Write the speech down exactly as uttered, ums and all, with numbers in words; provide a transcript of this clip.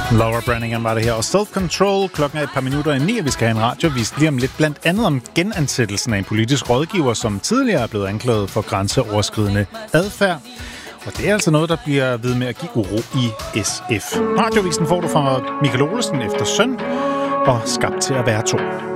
Laura Branigan var det her, og Self-Control. Klokken er et par minutter i ni, og vi skal have en radiovis lige om lidt, blandt andet om genansættelsen af en politisk rådgiver, som tidligere er blevet anklaget for grænseoverskridende adfærd. Og det er altså noget, der bliver ved med at give uro i S F. Radiovisen får du fra Michael Olesen efter søn og skabt til at være to.